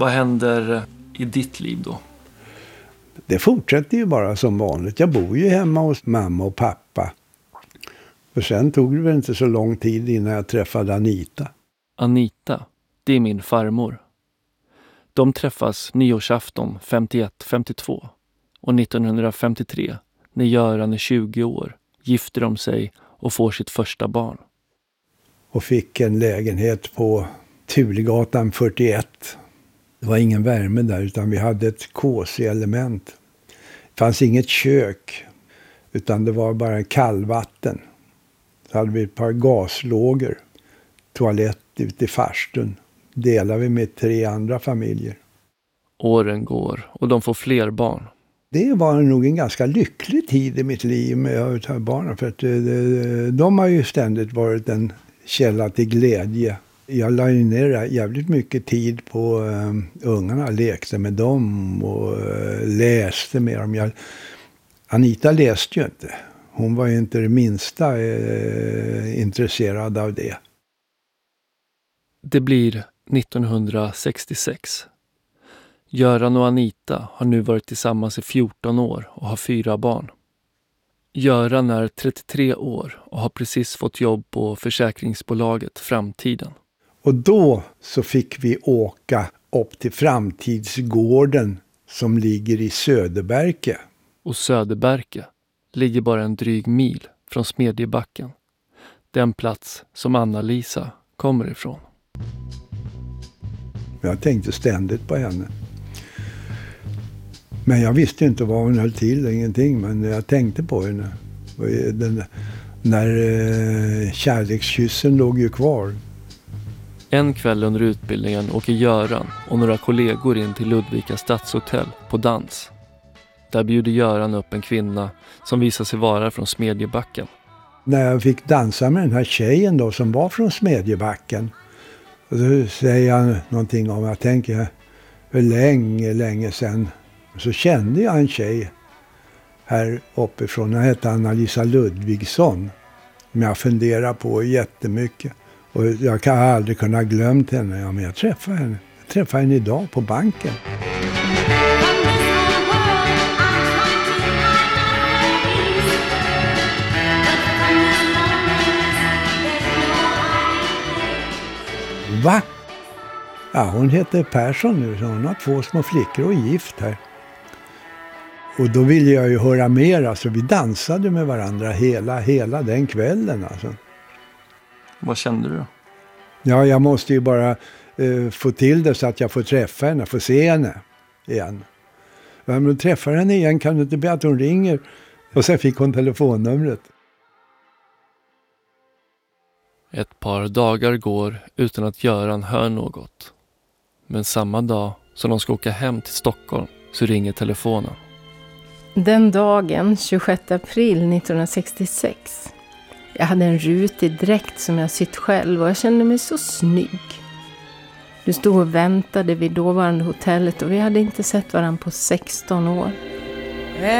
Vad händer i ditt liv då? Det fortsätter ju bara som vanligt. Jag bor ju hemma hos mamma och pappa. För sen tog det väl inte så lång tid innan jag träffade Anita. Anita, det är min farmor. De träffas nyårsafton 51-52 och 1953, när Göran är 20 år, gifter de sig och får sitt första barn. Och fick en lägenhet på Tulegatan 41. Det var ingen värme där utan vi hade ett KC-element. Det fanns inget kök utan det var bara kallvatten. Så hade vi ett par gaslågor, toalett ute i farstun. Delade vi med 3 andra familjer. Åren går och de får fler barn. Det var nog en ganska lycklig tid i mitt liv med att ha barnen. För att de har ju ständigt varit en källa till glädje. Jag la ju ner jävligt mycket tid på ungarna. Lekte med dem och läste med dem. Anita läste ju inte. Hon var ju inte det minsta intresserad av det. Det blir 1966. Göran och Anita har nu varit tillsammans i 14 år och har 4 barn. Göran är 33 år och har precis fått jobb på försäkringsbolaget Framtiden. Och då så fick vi åka upp till Framtidsgården som ligger i Söderberke. Och Söderberke ligger bara en dryg mil från Smedjebacken. Den plats som Anna-Lisa kommer ifrån. Jag tänkte ständigt på henne. Men jag visste inte vad hon höll till, ingenting. Men jag tänkte på henne. När kärlekskyssen låg ju kvar. En kväll under utbildningen åker Göran och några kollegor in till Ludvika stadshotell på dans. Där bjuder Göran upp en kvinna som visar sig vara från Smedjebacken. När jag fick dansa med den här tjejen då som var från Smedjebacken. Och då säger jag någonting om, jag tänker för länge sedan. Så kände jag en tjej här uppifrån. Hon hette Anna-Lisa Ludvigsson. Men jag funderar på jättemycket. Och jag kan aldrig kunna glömt henne. Ja, men jag träffade henne. Jag träffade henne idag på banken. Va? Ja, hon heter Persson nu. Så hon har 2 små flickor och är gift här. Och då ville jag ju höra mer. Alltså, vi dansade med varandra hela den kvällen. Alltså. Vad kände du då? Ja, jag måste ju bara få till det så att jag får träffa henne. Få se henne igen. Ja, men träffar henne igen kan du inte be att hon ringer. Och sen fick hon telefonnumret. Ett par dagar går utan att Göran hör något. Men samma dag som de ska åka hem till Stockholm så ringer telefonen. Den dagen, 26 april 1966. Jag hade en rutig dräkt som jag sytt själv och jag kände mig så snygg. Du stod och väntade vid dåvarande hotellet och vi hade inte sett varandra på 16 år.